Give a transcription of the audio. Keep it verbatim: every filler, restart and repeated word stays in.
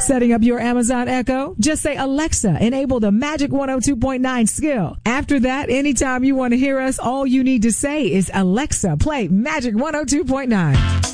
Setting up your Amazon Echo? Just say, Alexa, enable the Magic one oh two point nine skill. After that, anytime you want to hear us, all you need to say is, Alexa, play Magic one oh two point nine.